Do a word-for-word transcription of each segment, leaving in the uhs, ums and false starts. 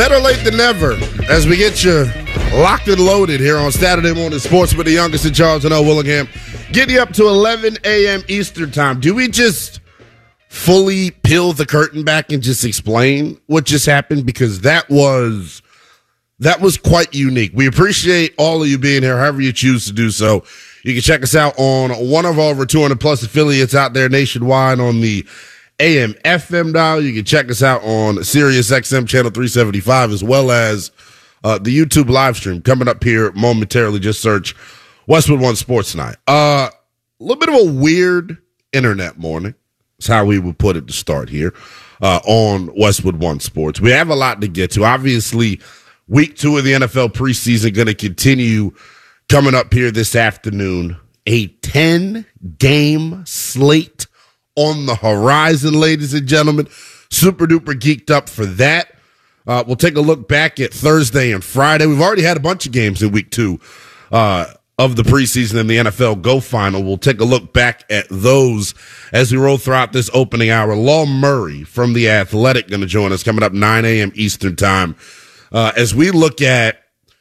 Better late than never as we get you locked and loaded here on Saturday Morning Sports with the youngest in Charles and L. Willingham. Getting you up to eleven a.m. Eastern time. Do we just fully peel the curtain back and just explain what just happened? Because that was that was quite unique. We appreciate all of you being here, however you choose to do so. You can check us out on one of our over two hundred plus affiliates out there nationwide on the A M F M dial. You can check us out on Sirius X M channel three seventy-five, as well as uh, the YouTube live stream coming up here momentarily. Just search Westwood One Sports Night. Uh, a little bit of a weird internet morning. That's how we would put it to start here uh, on Westwood One Sports. We have a lot to get to. Obviously, week two of the N F L preseason going to continue coming up here this afternoon. A ten-game slate on the horizon, ladies and gentlemen. Super duper geeked up for that. Uh, we'll take a look back at Thursday and Friday. We've already had a bunch of games in week two uh, of the preseason and the N F L Go Final. We'll take a look back at those as we roll throughout this opening hour. Law Murray from The Athletic going to join us coming up nine a.m. Eastern time uh, as we look at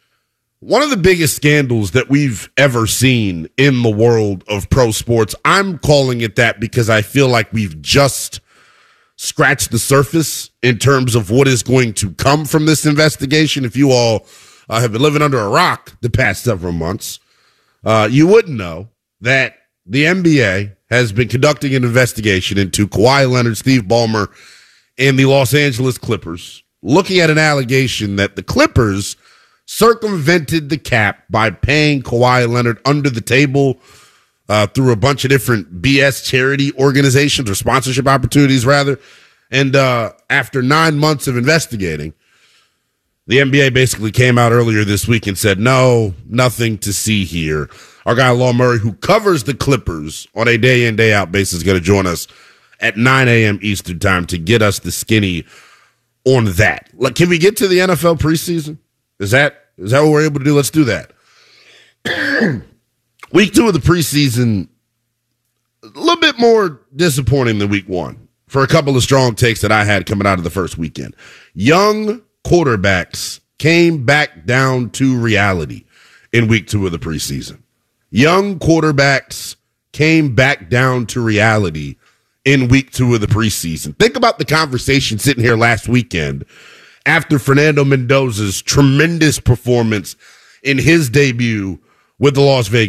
one of the biggest scandals that we've ever seen in the world of pro sports. I'm calling it that because I feel like we've just scratched the surface in terms of what is going to come from this investigation. If you all uh, have been living under a rock the past several months, uh, you wouldn't know that the N B A has been conducting an investigation into Kawhi Leonard, Steve Ballmer, and the Los Angeles Clippers, looking at an allegation that the Clippers circumvented the cap by paying Kawhi Leonard under the table uh, through a bunch of different B S charity organizations or sponsorship opportunities, rather. And uh, after nine months of investigating, the N B A basically came out earlier this week and said, no, nothing to see here. Our guy, Law Murray, who covers the Clippers on a day-in, day-out basis, is going to join us at nine a.m. Eastern time to get us the skinny on that. Like, can we get to the N F L preseason? Is that is that what we're able to do? Let's do that. Week two of the preseason, a little bit more disappointing than week one for a couple of strong takes that I had coming out of the first weekend. Young quarterbacks came back down to reality in week two of the preseason. Young quarterbacks came back down to reality in week two of the preseason. Think about the conversation sitting here last weekend after Fernando Mendoza's tremendous performance in his debut with the Las Vegas